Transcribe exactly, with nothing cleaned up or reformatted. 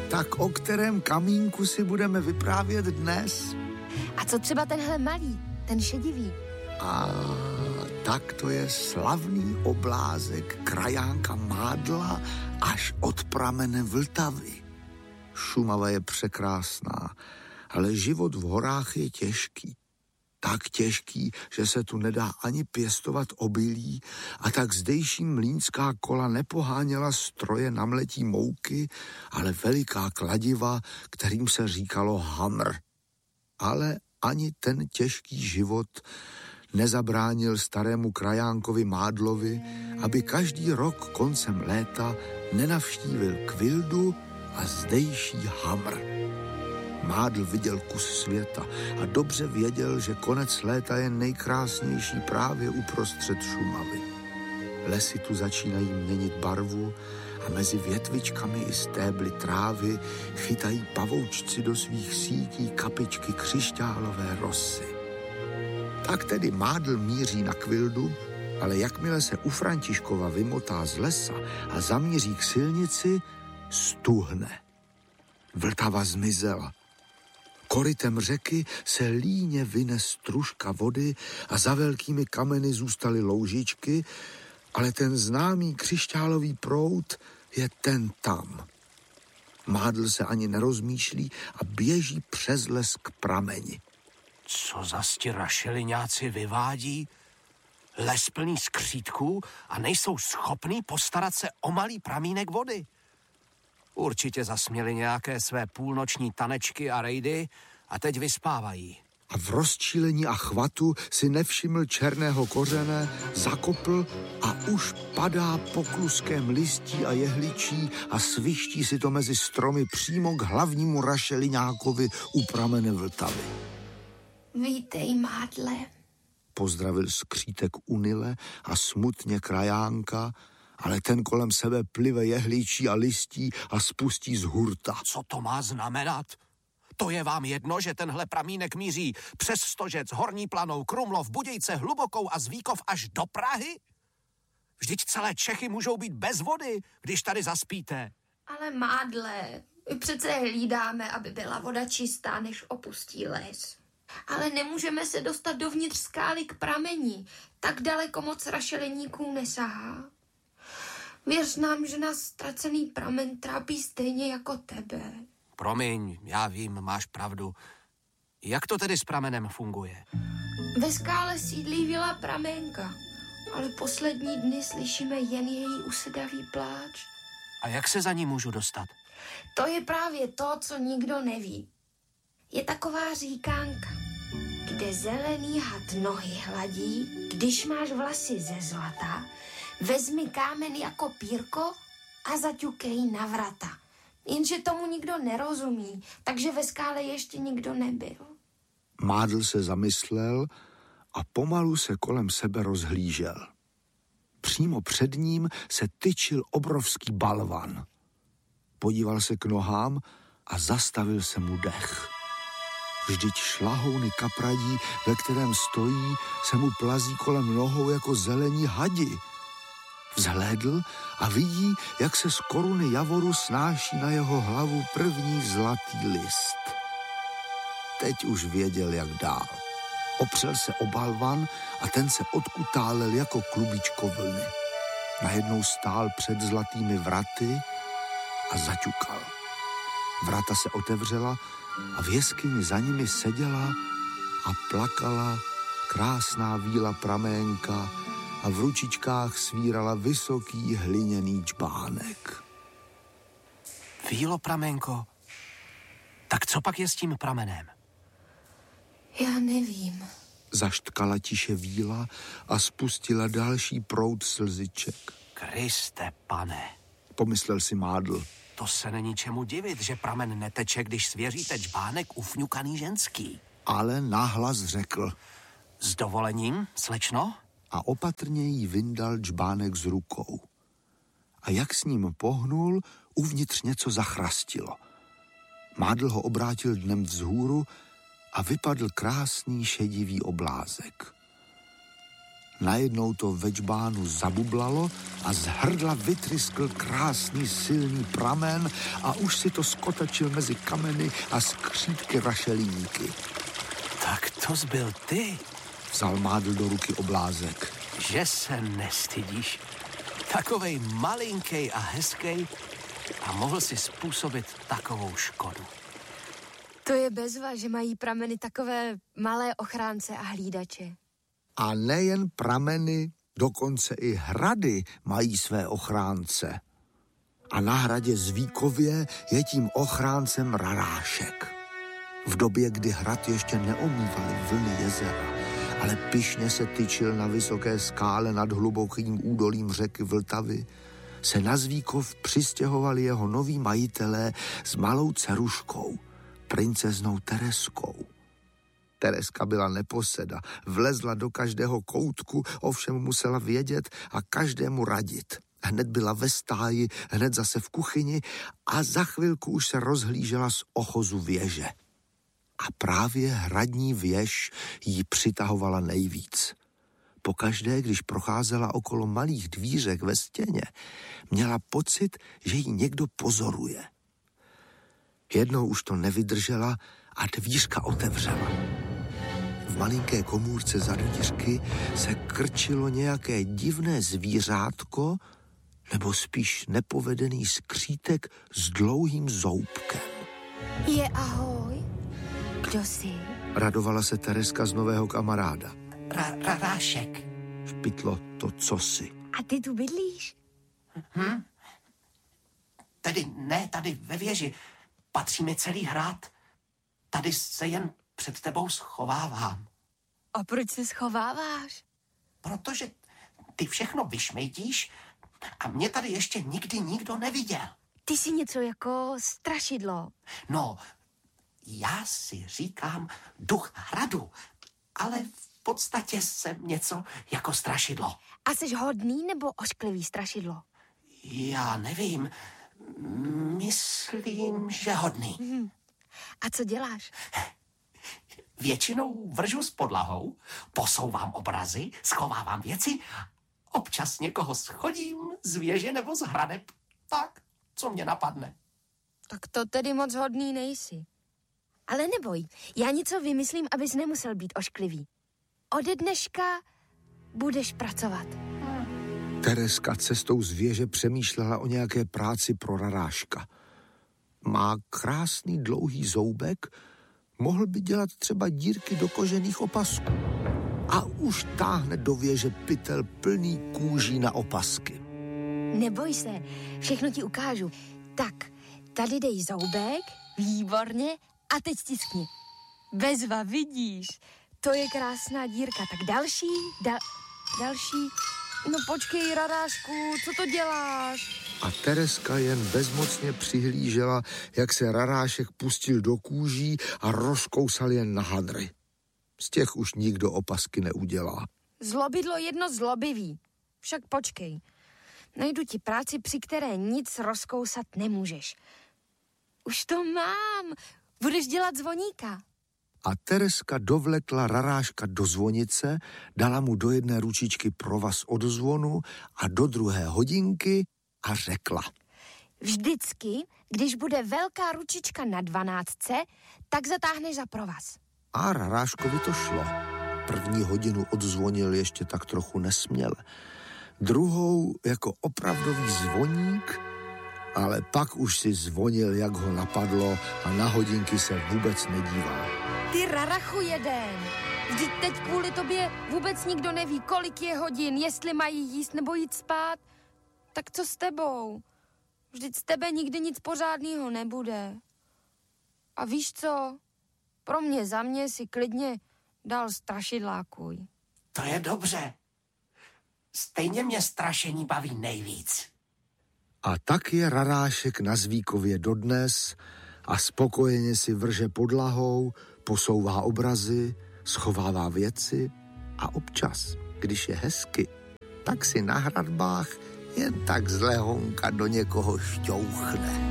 Tak o kterém kamínku si budeme vyprávět dnes? A co třeba tenhle malý, ten šedivý? A tak to je slavný oblázek krajánka Mádla až od pramene Vltavy. Šumava je překrásná, ale život v horách je těžký. Tak těžký, že se tu nedá ani pěstovat obilí a tak zdejší mlýnská kola nepoháněla stroje na mletí mouky, ale veliká kladiva, kterým se říkalo hamr. Ale ani ten těžký život nezabránil starému krajánkovi Mádlovi, aby každý rok koncem léta nenavštívil Kvildu a zdejší hamr. Mádl viděl kus světa a dobře věděl, že konec léta je nejkrásnější právě uprostřed Šumavy. Lesy tu začínají měnit barvu a mezi větvičkami i stébly trávy chytají pavoučci do svých sítí kapičky křišťálové rosy. Tak tedy Mádl míří na Kvildu, ale jakmile se u Františkova vymotá z lesa a zamíří k silnici, stuhne. Vltava zmizela. Korytem řeky se líně vyne stružka vody a za velkými kameny zůstaly loužičky, ale ten známý křišťálový proud je ten tam. Mádl se ani nerozmýšlí a běží přes les k prameni. Co za ti rašeliňáci vyvádí? Les plný skřítků a nejsou schopní postarat se o malý pramínek vody. Určitě zasměli nějaké své půlnoční tanečky a rejdy a teď vyspávají. A v rozčílení a chvatu si nevšiml černého kořene, zakopl a už padá po kluském listí a jehličí a sviští si to mezi stromy přímo k hlavnímu rašeliňákovi u pramene Vltavy. Vítej, Mádle. Pozdravil skřítek unile a smutně krajánka, ale ten kolem sebe plive jehličí a listí a spustí z hurta. Co to má znamenat? To je vám jedno, že tenhle pramínek míří přes Stožec, Horní Planou, Krumlov, Budějce, Hlubokou a Zvíkov až do Prahy? Vždyť celé Čechy můžou být bez vody, když tady zaspíte. Ale Mádle, my přece hlídáme, aby byla voda čistá, než opustí les. Ale nemůžeme se dostat dovnitř skály k pramení. Tak daleko moc rašeleníků nesahá. Věř nám, že nás ztracený pramen trápí stejně jako tebe. Promiň, já vím, máš pravdu. Jak to tedy s pramenem funguje? Ve skále sídlí vila Pramenka, ale poslední dny slyšíme jen její usedavý pláč. A jak se za ní můžu dostat? To je právě to, co nikdo neví. Je taková říkánka, kde zelený had nohy hladí, když máš vlasy ze zlata, vezmi kámen jako pírko a zaťukej na vrata. Jenže tomu nikdo nerozumí, takže ve skále ještě nikdo nebyl. Mádl se zamyslel a pomalu se kolem sebe rozhlížel. Přímo před ním se tyčil obrovský balvan. Podíval se k nohám a zastavil se mu dech. Vždyť šlahouny kapradí, ve kterém stojí, se mu plazí kolem nohou jako zelení hadi. Vzhlédl a vidí, jak se z koruny javoru snáší na jeho hlavu první zlatý list. Teď už věděl, jak dál. Opřel se o balvan a ten se odkutálel jako klubičko vlny. Najednou stál před zlatými vraty a zaťukal. Vrata se otevřela a v jeskyni za nimi seděla a plakala krásná víla Praménka a v ručičkách svírala vysoký hliněný čbánek. Vílo Pramenko, tak co pak je s tím pramenem? Já nevím. Zaštkala tiše víla a spustila další proud slziček. Kriste, pane, pomyslel si Mádl. To se není čemu divit, že pramen neteče, když svěříte čbánek ufňukaný ženský. Ale nahlas řekl. S dovolením, slečno? A opatrně jí vyndal čbánek z rukou. A jak s ním pohnul, uvnitř něco zachrastilo. Mádl ho obrátil dnem vzhůru a vypadl krásný šedivý oblázek. Najednou to ve džbánu zabublalo a z hrdla vytryskl krásný silný pramen a už si to skotačil mezi kameny a skřítky rašelíníky. Tak to zbyl ty? Vzal Mádl do ruky oblázek. Že se nestydíš? Takovej malinkej a hezkej a mohl si způsobit takovou škodu. To je bezva, že mají prameny takové malé ochránce a hlídače. A nejen prameny, dokonce i hrady mají své ochránce. A na hradě Zvíkově je tím ochráncem Rarášek. V době, kdy hrad ještě neomývaly vlny jezera, ale pyšně se tyčil na vysoké skále nad hlubokým údolím řeky Vltavy, se na Zvíkov přistěhovali jeho noví majitelé s malou dceruškou, princeznou Tereskou. Tereska byla neposeda, vlezla do každého koutku, ovšem musela vědět a každému radit. Hned byla ve stáji, hned zase v kuchyni a za chvilku už se rozhlížela z ochozu věže. A právě hradní věž jí přitahovala nejvíc. Pokaždé, když procházela okolo malých dvířek ve stěně, měla pocit, že ji někdo pozoruje. Jednou už to nevydržela a dvířka otevřela. V malinké komůrce za dvířky se krčilo nějaké divné zvířátko, nebo spíš nepovedený skřítek s dlouhým zoubkem. Je ahoj. Kdo jsi? Radovala se Tereska z nového kamaráda. Ra- Rarášek. Špitlo to cosi. A ty tu bydlíš? Hm? Tedy ne, tady ve věži. Patří mi celý hrad. Tady se jen před tebou schovávám. A proč se schováváš? Protože ty všechno vyšmejtíš a mě tady ještě nikdy nikdo neviděl. Ty jsi něco jako strašidlo. No, já si říkám duch hradu, ale v podstatě jsem něco jako strašidlo. A jsi hodný nebo ošklivý strašidlo? Já nevím. Myslím, že hodný. Hmm. A co děláš? Většinou vržu s podlahou, posouvám obrazy, schovávám věci, občas někoho schodím z věže nebo z hradeb. Tak, co mě napadne. Tak to tedy moc hodný nejsi. Ale neboj, já něco vymyslím, abys nemusel být ošklivý. Ode dneška budeš pracovat. Tereska cestou z věže přemýšlela o nějaké práci pro Raráška. Má krásný dlouhý zoubek, mohl by dělat třeba dírky do kožených opasků. A už táhne do věže pytel plný kůží na opasky. Neboj se, všechno ti ukážu. Tak, tady dej zoubek, výborně, a teď stiskni. Bezva, vidíš, to je krásná dírka. Tak další, da, další. No počkej, Rarášku, co to děláš? A Tereska jen bezmocně přihlížela, jak se Rarášek pustil do kůží a rozkousal jen na hadry. Z těch už nikdo opasky neudělá. Zlobidlo jedno zlobivý. Však počkej. Najdu ti práci, při které nic rozkousat nemůžeš. Už to mám. Budeš dělat zvoníka. A Tereska dovlekla Raráška do zvonice, dala mu do jedné ručičky provaz od zvonu a do druhé hodinky a řekla. Vždycky, když bude velká ručička na dvanáctce, tak zatáhneš za provaz. A Raráškovi to šlo. První hodinu odzvonil ještě tak trochu nesměle. Druhou jako opravdový zvoník, ale pak už si zvonil, jak ho napadlo a na hodinky se vůbec nedíval. Ty Rarachu jeden. Vždyť teď kvůli tobě vůbec nikdo neví, kolik je hodin, jestli mají jíst nebo jít spát. Tak co s tebou? Vždyť z tebe nikdy nic pořádného nebude. A víš co? Pro mě za mě si klidně dal strašidlákuj. To je dobře. Stejně mě strašení baví nejvíc. A tak je Rarášek na Zvíkově dodnes a spokojeně si vrže podlahou, posouvá obrazy, schovává věci a občas, když je hezky, tak si na hradbách jen tak zlehonka do někoho šťouchne.